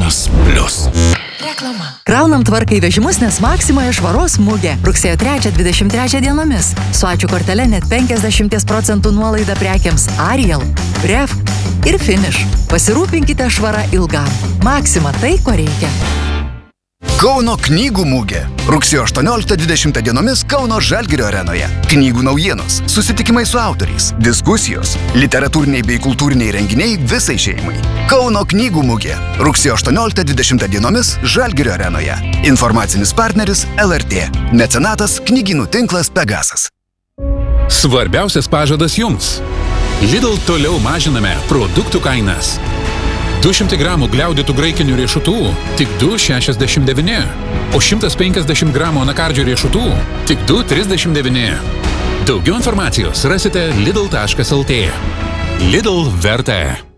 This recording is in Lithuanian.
Lietuvos Plius. Reklama. Kraunam tvarką į vežimus, nes Maksimoje švaros mugė. Rugsėjo 3-23 dienomis. Su ačiū kortele net 50% nuolaida prekiams Ariel, Ref ir Finish. Pasirūpinkite švara ilgam. Maksima tai, ko reikia. Kauno knygų mugė. Rugsėjo 18-20 dienomis Kauno Žalgirio arenoje. Knygų naujienos, susitikimai su autoriais, diskusijos, literatūriniai bei kultūriniai renginiai visai šeimai. Kauno knygų mugė. Rugsėjo 18-20 dienomis Žalgirio arenoje. Informacinis partneris LRT. Mecenatas knygynų tinklas Pegasas. Svarbiausias pažadas jums. Lidl toliau mažiname produktų kainas. 200 gramų gliaudytų graikinių riešutų tik 2,69, o 150 gramų anakardžių riešutų tik 2,39. Daugiau informacijos rasite lidl.lt. Lidl verta.